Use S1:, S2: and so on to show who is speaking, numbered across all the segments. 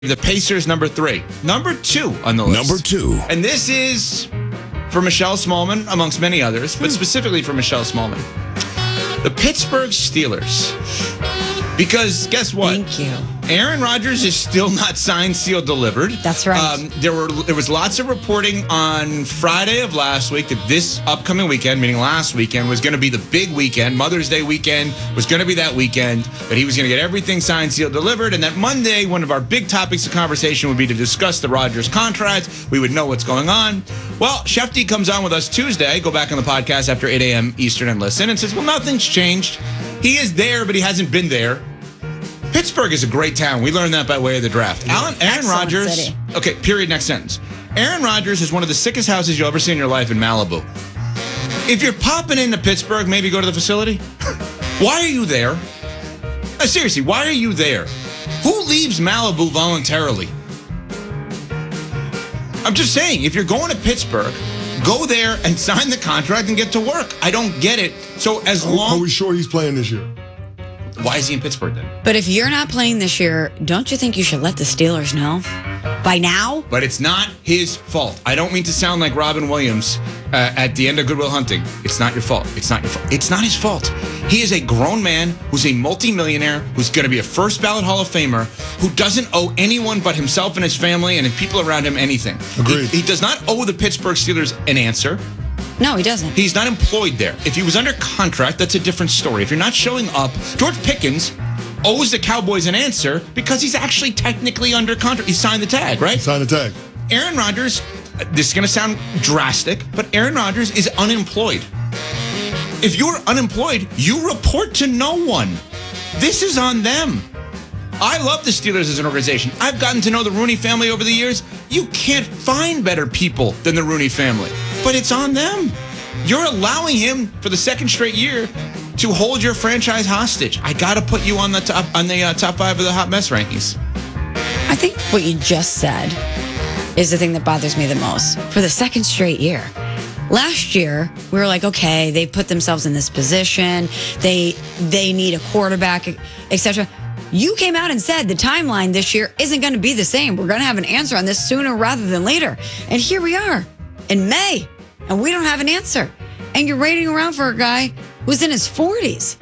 S1: The Pacers, number 3. Number 2 on the list.
S2: Number 2.
S1: And this is for Michelle Smallman, amongst many others, but specifically for Michelle Smallman. The Pittsburgh Steelers. Because guess what?
S3: Thank you.
S1: Aaron Rodgers is still not signed, sealed, delivered.
S3: That's right.
S1: There was lots of reporting on Friday of last week that this upcoming weekend, meaning last weekend, was going to be the big weekend. Mother's Day weekend was going to be that weekend, that he was going to get everything signed, sealed, delivered, and that Monday, one of our big topics of conversation would be to discuss the Rodgers contract. We would know what's going on. Well, Shefty comes on with us Tuesday, go back on the podcast after 8 a.m. Eastern and listen, and says, well, nothing's changed. He is there, but he hasn't been there. Pittsburgh is a great town. We learned that by way of the draft. Aaron Rodgers.
S3: City.
S1: Okay, period, next sentence. Aaron Rodgers is one of the sickest houses you'll ever see in your life in Malibu. If you're popping into Pittsburgh, maybe go to the facility. Why are you there? Seriously, why are you there? Who leaves Malibu voluntarily? I'm just saying, if you're going to Pittsburgh, go there and sign the contract and get to work. I don't get it. So as long...
S4: Are we sure he's playing this year?
S1: Why is he in Pittsburgh then?
S3: But if you're not playing this year, don't you think you should let the Steelers know by now?
S1: But it's not his fault. I don't mean to sound like Robin Williams at the end of Good Will Hunting. It's not your fault. It's not your fault. It's not his fault. He is a grown man who's a multimillionaire, who's going to be a first ballot Hall of Famer, who doesn't owe anyone but himself and his family and the people around him anything.
S4: Agreed.
S1: He does not owe the Pittsburgh Steelers an answer.
S3: No, he doesn't.
S1: He's not employed there. If he was under contract, that's a different story. If you're not showing up, George Pickens owes the Cowboys an answer because he's actually technically under contract. He signed the tag, right?
S4: Sign the tag.
S1: Aaron Rodgers, this is going to sound drastic, but Aaron Rodgers is unemployed. If you're unemployed, you report to no one. This is on them. I love the Steelers as an organization. I've gotten to know the Rooney family over the years. You can't find better people than the Rooney family, but it's on them. You're allowing him for the second straight year to hold your franchise hostage. I got to put you on the top 5 of the hot mess rankings.
S3: I think what you just said is the thing that bothers me the most. For the second straight year. Last year, we were like, okay, they put themselves in this position. They need a quarterback, etc. You came out and said the timeline this year isn't going to be the same. We're going to have an answer on this sooner rather than later. And here we are in May, and we don't have an answer. And you're waiting around for a guy who's in his 40s,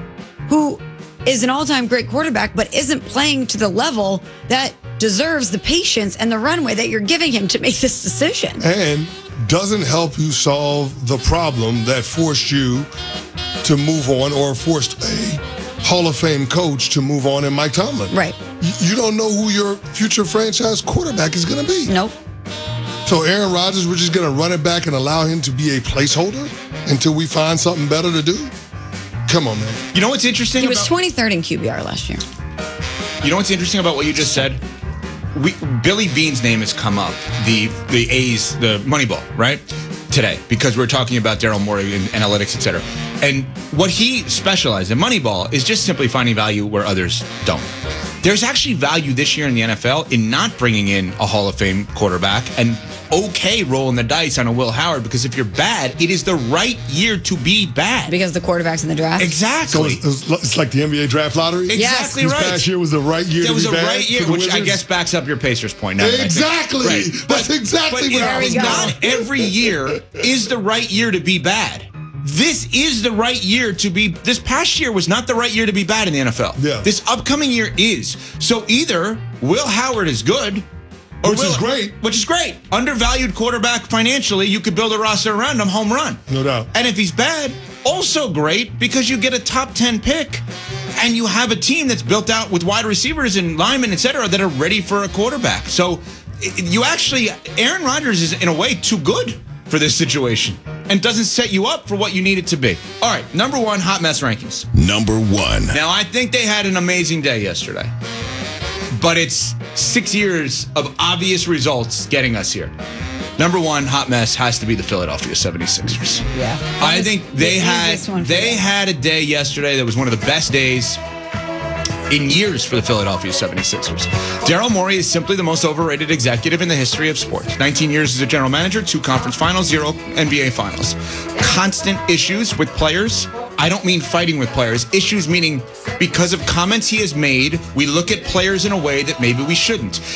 S3: who is an all-time great quarterback, but isn't playing to the level that deserves the patience and the runway that you're giving him to make this decision.
S4: And doesn't help you solve the problem that forced you to move on or forced a Hall of Fame coach to move on in Mike Tomlin.
S3: Right.
S4: You don't know who your future franchise quarterback is going to be.
S3: Nope.
S4: So Aaron Rodgers, we're just going to run it back and allow him to be a placeholder until we find something better to do? Come on, man.
S1: You know what's interesting?
S3: He was 23rd in QBR last year.
S1: You know what's interesting about what you just said? Billy Beane's name has come up, the A's, the Moneyball, right? Today, because we're talking about Daryl Morey and analytics, et cetera. And what he specialized in, Moneyball, is just simply finding value where others don't. There's actually value this year in the NFL in not bringing in a Hall of Fame quarterback and rolling the dice on a Will Howard, because if you're bad, it is the right year to be bad.
S3: Because the quarterback's in the draft?
S1: Exactly.
S4: So it's like the NBA draft lottery?
S1: Exactly
S4: This
S1: right.
S4: past year was the right year to be bad.
S1: It was a right year,
S4: for the
S1: which I
S4: Wizards?
S1: guess backs up your Pacers point. Now that I think.
S4: Exactly.
S1: Right.
S4: That's exactly what I was
S3: go.
S1: Not every year is the right year to be bad. This is the right year to be. This past year was not the right year to be bad in the NFL.
S4: Yeah.
S1: This upcoming year is. So either Will Howard is good, or
S4: Which is great.
S1: Which is great. Undervalued quarterback financially, you could build a roster around him, home run.
S4: No doubt.
S1: And if he's bad, also great, because you get a top 10 pick and you have a team that's built out with wide receivers and linemen, et cetera, that are ready for a quarterback. So you actually, Aaron Rodgers is in a way too good for this situation and doesn't set you up for what you need it to be. All right, number 1, hot mess rankings.
S2: Number 1.
S1: Now, I think they had an amazing day yesterday, but it's 6 years of obvious results getting us here. Number 1, hot mess has to be the Philadelphia 76ers.
S3: Yeah.
S1: I think they
S3: easiest one for you.
S1: had a day yesterday that was one of the best days in years for the Philadelphia 76ers. Daryl Morey is simply the most overrated executive in the history of sports. 19 years as a general manager, 2 conference finals, 0 NBA finals. Constant issues with players I don't mean fighting with players. Issues meaning because of comments he has made, we look at players in a way that maybe we shouldn't.